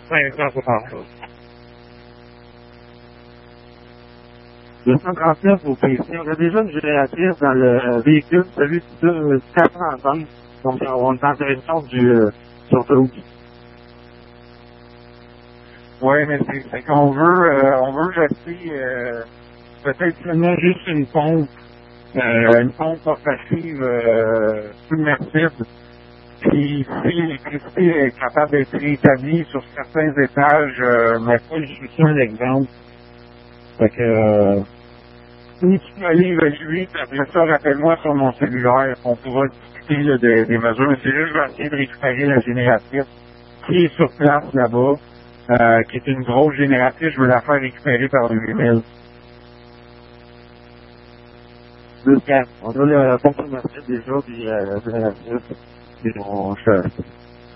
500 pour par jour. 239 au PC. On a déjà une génératrice dans le véhicule, celui de 430. Donc, on est en direction sur l'autoroute. Ouais, mais c'est qu'on veut rester, peut-être seulement juste une pompe portative, submersible. Puis si l'électricité est capable d'être rétablie sur certains étages, mais pas juste un exemple. Fait que, si tu peux aller évaluer, puis après ça, rappelle-moi sur mon cellulaire, on pourra discuter là, des mesures. Mais c'est juste, je vais essayer de récupérer la génératrice qui est sur place là-bas, qui est une grosse génératrice. Je veux la faire récupérer par le 8000. On doit le confirmer déjà, puis la génératrice, puis on